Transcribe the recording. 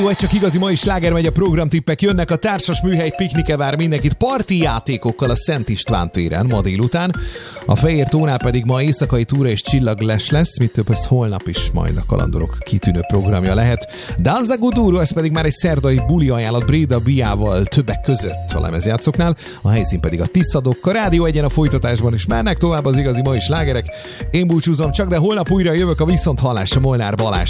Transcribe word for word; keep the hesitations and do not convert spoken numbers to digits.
vagy csak igazi mai sláger megy, a programtippek jönnek, a társas műhely piknike vár mindenkit parti játékokkal a Szent István téren ma délután. A Fehér tónál pedig ma éjszakai túra és csillagles lesz, mit több, ez holnap is majd a kalandorok kitűnő programja lehet. Danza Guduro, ez pedig már egy szerdai buli ajánlat Bréda Biával többek között a lemezjátszóknál, a helyszín pedig a Tiszadok. A Rádió Egyen a folytatásban is mennek tovább az igazi mai slágerek. Én búcsúzom csak, de holnap újra jövök, a viszonthallásra Molnár Balázs.